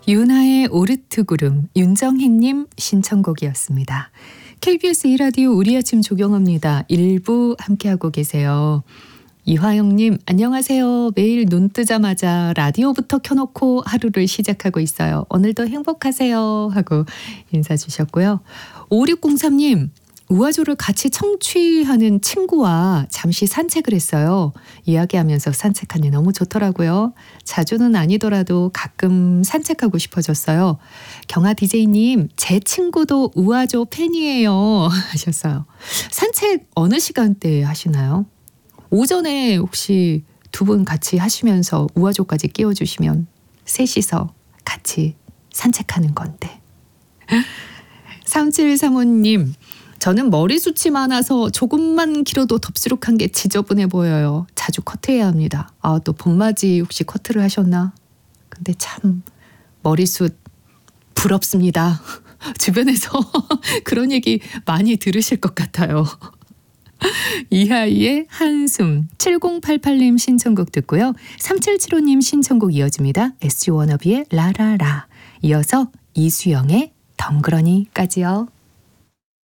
윤하의 오르트구름, 윤정희님 신청곡이었습니다. KBS 2라디오 우리 아침 조경합니다. 1부 함께하고 계세요. 이화영님 안녕하세요. 매일 눈 뜨자마자 라디오부터 켜놓고 하루를 시작하고 있어요. 오늘도 행복하세요 하고 인사 주셨고요. 5603님 우아조를 같이 청취하는 친구와 잠시 산책을 했어요. 이야기하면서 산책하니 너무 좋더라고요. 자주는 아니더라도 가끔 산책하고 싶어졌어요. 경아 DJ님 제 친구도 우아조 팬이에요 하셨어요. 산책 어느 시간대에 하시나요? 오전에 혹시 두 분 같이 하시면서 우아조까지 끼워주시면 셋이서 같이 산책하는 건데. 3735님 저는 머리숱이 많아서 조금만 길어도 덥수룩한 게 지저분해 보여요. 자주 커트해야 합니다. 또 봄맞이 혹시 커트를 하셨나? 근데 참 머리숱 부럽습니다. 주변에서 그런 얘기 많이 들으실 것 같아요. 이하이의 한숨 7088님 신청곡 듣고요. 3775님 신청곡 이어집니다. SG 워너비의 라라라 이어서 이수영의 덩그러니까지요.